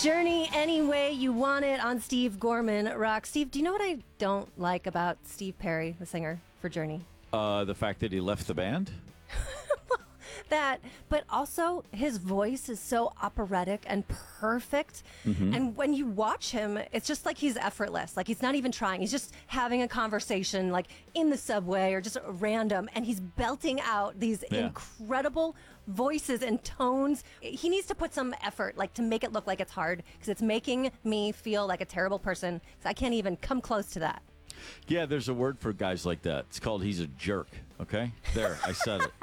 Journey Any Way You Want It on Steve Gorman Rock. Steve, do you know what I don't like about Steve Perry, the singer for Journey? The fact that he left the band? That, but also his voice is so operatic and perfect. And when you watch him, it's just like he's effortless. Like he's not even trying. He's just having a conversation like in the subway or just random. And he's belting out these incredible voices and tones. He needs to put some effort, like to make it look like it's hard, because it's making me feel like a terrible person. So I can't even come close to that. Yeah, there's a word for guys like that. It's called he's a jerk. Okay? There, I said it.